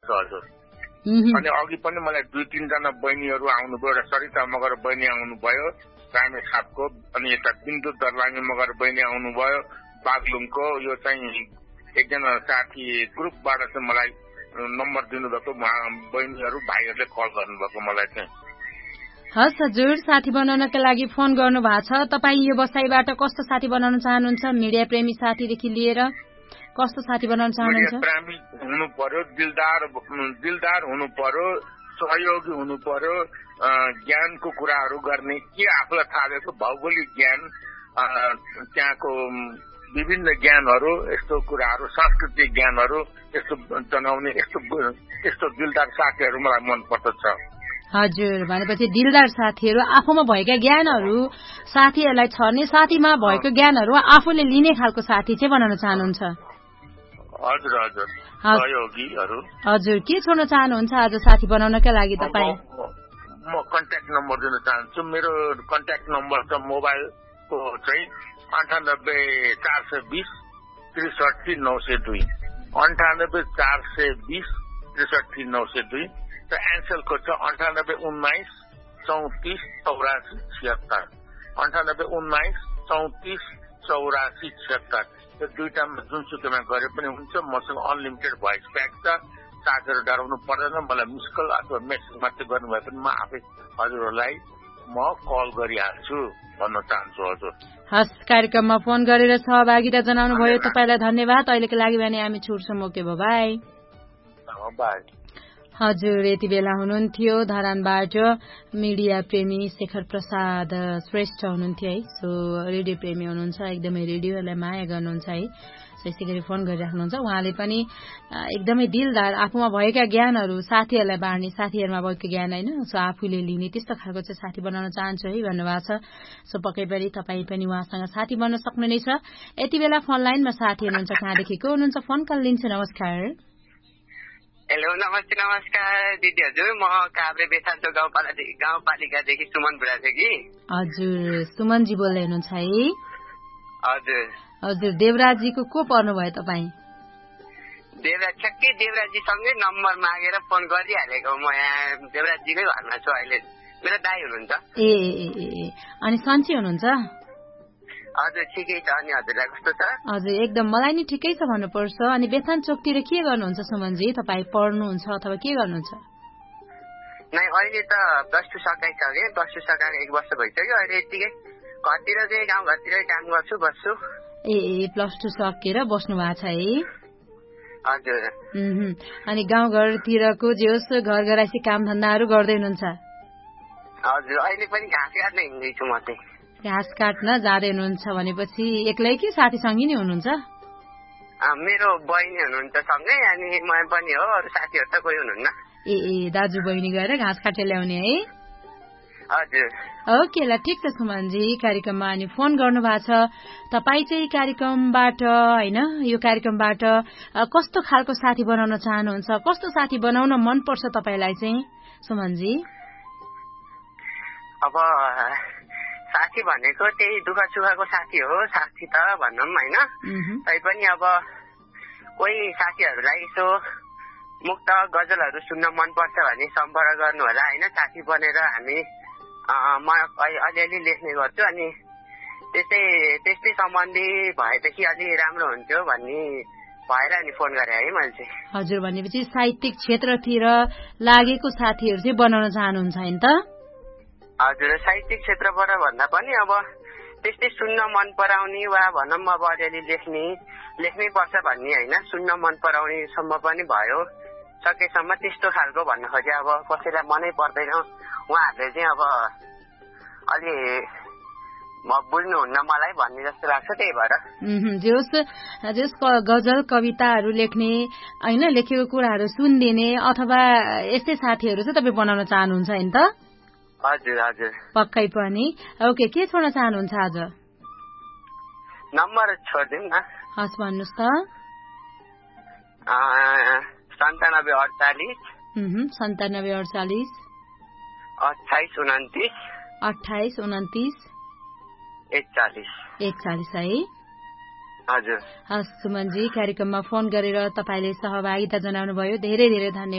हजुर। अनि अघि पनि मलाई 2-3 जना बहिनीहरू आउनुभयो। एउटा सरिता मगर बहिनी आउनुभयो रामे छापको, अनि यता बिन्दु दर्लाङ्गे मगर बहिनी आउनुभयो बागलुङको। यो चाहिँ एकजना साथी ग्रुपबाट चाहिँ मलाई नम्बर दिनुभएको बहिनीहरू भाइहरूले कल गर्नुभएको मलाई चाहिँ। हस् हजुर, साथी बनाउनका लागि फोन गर्नु भएको छ। तपाईँ यो बसाइबाट कस्तो साथी बनाउन चाहनुहुन्छ? मिडिया प्रेमी साथीदेखि लिएर कस्तो साथी बनाउन चाहनुहुन्छ? मिडिया प्रेमी हुनु पर्यो, दिलदार हुनु पर्यो, सहयोगी हुनु पर्यो, ज्ञानको कुराहरू गर्ने, के आफूलाई थाहा भएको भौगोलिक ज्ञान, त्यहाँको विभिन्न ज्ञानहरू, यस्तो कुराहरू, सांस्कृतिक ज्ञानहरू यस्तो जनाउने यस्तो दिलदार साथीहरू मलाई मन पर्दछ। हजुर, भनेपछि दिलदार साथीहरू, आफूमा भएका ज्ञानहरू साथीहरूलाई छर्ने, साथीमा भएको ज्ञानहरू आफूले लिने खालको साथी चाहिँ बनाउन चाहनुहुन्छ? हजुर हजुर, सहयोगीहरू। हजुर, के छोड्न चाहनुहुन्छ आज साथी बनाउनका लागि तपाईँ? म कन्ट्याक्ट नम्बर दिन चाहन्छु। मेरो कन्ट्याक्ट नम्बर छ मोबाइलको चाहिँ 98 420 63 902, 98 420 63 902। र एन्सेलको छ 98 19 34 84 76, 98 19 34 84 76। यो दुईटामा जुनसुकैमा गरे पनि हुन्छ। मसँग अनलिमिटेड भोइस प्याक छ, साथीहरू डराउनु पर्दैन। मलाई मिस कल अथवा मेसेज मात्रै गर्नुभयो भने म आफै हजुरहरूलाई म कल गरिहाल्छु भन्न चाहन्छु। हजुर, हस्, कार्यक्रममा फोन गरेर सहभागिता जनाउनु भयो, तपाईँलाई धन्यवाद। अहिलेको लागि भने हामी छुट्छौँ। Okay, by by. हजुर, यति बेला हुनुहुन्थ्यो धरानबाट मिडिया प्रेमी शेखर प्रसाद श्रेष्ठ हुनुहुन्थ्यो है। सो रेडियो प्रेमी हुनुहुन्छ, एकदमै रेडियोलाई माया गर्नुहुन्छ है। सो यसै गरी फोन गरिराख्नुहुन्छ। उहाँले पनि एकदमै दिलदार, आफूमा भएका ज्ञानहरू साथीहरूलाई बाँड्ने, साथीहरूमा भएको ज्ञान होइन, सो आफूले लिने त्यस्तो खालको चाहिँ साथी बनाउन चाहन्छु है भन्नुभएको छ। सो पक्कै पनि तपाईँ पनि उहाँसँग साथी बन्न सक्नु नै छ। यति बेला फोन लाइनमा साथी हुनुहुन्छ, कहाँदेखि को हुनुहुन्छ? फोन कल लिन्छु। नमस्कार। हेलो, नमस्कार दिदी हजुर। म काभ्रे बेथान्तो गाउँपालिकादेखि सुमन बुढाथेँ कि। हजुर, सुमनजी बोल्दै हुनुहुन्छ है? हजुर हजुर, देवराजजीको को पर्नुभयो तपाईँ? ठ्याक्कै देवराजजीसँगै नम्बर मागेर फोन गरिहालेको। म यहाँ देवराजजीकै घरमा छु अहिले। मेरो दाइ हुनुहुन्छ। ए, अनि सन्ची हुनुहुन्छ? हजुर, ठिकै छ। अनि हजुरलाई कस्तो छ? हजुर, एकदम मलाई नि ठिकै छ भन्नुपर्छ। अनि बेथान चोकतिर के गर्नुहुन्छ सुमनजी? तपाईँ पढ्नुहुन्छ अथवा के गर्नुहुन्छ? नै, अहिले त +2 सकाइसकेँ। +2 सकाएर 1 वर्ष भइसक्यो। अहिले यतिकै घरतिर चाहिँ गाउँघरतिरै काम गर्छु, बस्छु। ए, +2 सकेर बस्नु भएको छ है? हजुर। अनि गाउँघरतिरको जे होस् घर गराइसी काम धन्दाहरू गर्दै हुनुहुन्छ? हजुर, अहिले पनि घाँस काट्न हिँड्दैछु म चाहिँ। घाँस काट्न जाँदै हुनुहुन्छ भनेपछि एक्लै कि साथीसँगै नै हुनुहुन्छ? मेरो बहिनी हुनुहुन्छ सँगै, अनि म पनि हो, अरू साथीहरू त कोही हुनुहुन्न। ए, दाजु बहिनी गएर घाँस काटेर ल्याउने है? हजुर। ओके ल, ठिक छ सुमनजी। कार्यक्रममा अनि फोन गर्नु भएको छ। तपाईँ चाहिँ कार्यक्रमबाट होइन, यो कार्यक्रमबाट कस्तो खालको साथी बनाउन चाहनुहुन्छ? कस्तो साथी बनाउन मनपर्छ तपाईँलाई चाहिँ सुमनजी? अब साथी भनेको त्यही दुःख सुखको साथी हो, साथी त भनौँ होइन। तैपनि अब कोही साथीहरूलाई यसो मुक्त गजलहरू सुन्न मनपर्छ भने सम्पर्क गर्नु होला होइन। साथी बनेर म अलिअलि लेख्ने गर्छु। अनि त्यस्तै सम्बन्धी भएपछि अलि राम्रो हुन्थ्यो भन्ने भएर अनि फोन गरेँ है मैले चाहिँ। हजुर, भनेपछि साहित्यिक क्षेत्रतिर लागेको साथीहरू चाहिँ बनाउन चाहनुहुन्छ होइन त? हजुर, साहित्यिक क्षेत्रबाट भन्दा पनि अब त्यस्तै सुन्न मन पराउने वा भनौँ अब अलिअलि लेख्नै पर्छ भन्ने होइन, सुन्न मन पराउनेसम्म पनि भयो सकेसम्म त्यस्तो खालको भन्न खोजे। अब कसैलाई मनै पर्दैन उहाँहरूले चाहिँ अब अलि बुझ्नुहुन्न मलाई भन्ने जस्तो लाग्छ, त्यही भएर। जस गजल कविताहरू लेख्ने होइन, लेखेको कुराहरू सुनिदिने अथवा यस्तै साथीहरू चाहिँ तपाईँ बनाउन चाहनुहुन्छ होइन त? हजुर हजुर, पक्कै पनि। ओके, के छोड्न चाहनुहुन्छ आज? नम्बर छोडिदिउँ न। हस्, भन्नुहोस् त। 97 48 97 48 28 29 28 29 41 है? हजुर। हस् सुमनजी, कार्यक्रममा फोन गरेर तपाईँले सहभागिता जनाउनु भयो, धेरै धेरै धन्यवाद।